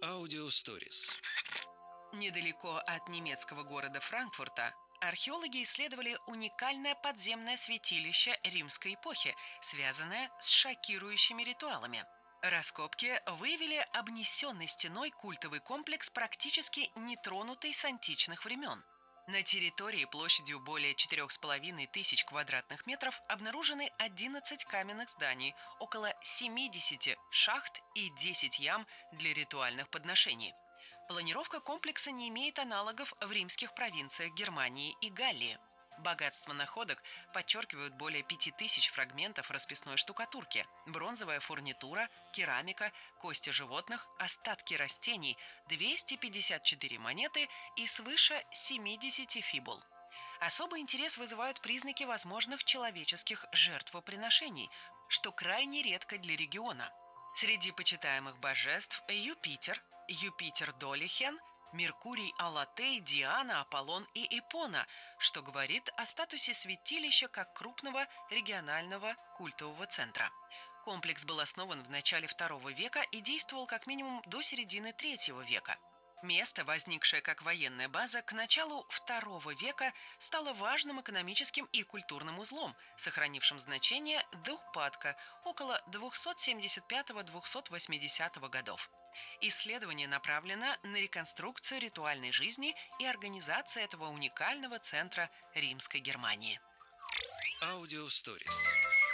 Аудиосторис. Недалеко от немецкого города Франкфурта археологи исследовали уникальное подземное святилище римской эпохи, связанное с шокирующими ритуалами. Раскопки выявили обнесенный стеной культовый комплекс, практически нетронутый с античных времен. На территории площадью более 4500 квадратных метров обнаружены 11 каменных зданий, около 70 шахт и 10 ям для ритуальных подношений. Планировка комплекса не имеет аналогов в римских провинциях Германии и Галлии. Богатство находок подчеркивают более 5000 фрагментов расписной штукатурки, бронзовая фурнитура, керамика, кости животных, остатки растений, 254 монеты и свыше 70 фибул. Особый интерес вызывают признаки возможных человеческих жертвоприношений, что крайне редко для региона. Среди почитаемых божеств Юпитер Долихен, Меркурий Алатей, Диана, Аполлон и Эпона, что говорит о статусе святилища как крупного регионального культового центра. Комплекс был основан в начале II века и действовал как минимум до середины III века. Место, возникшее как военная база, к началу II века стало важным экономическим и культурным узлом, сохранившим значение до упадка около 275-280 годов. Исследование направлено на реконструкцию ритуальной жизни и организацию этого уникального центра Римской Германии. Аудиосторис.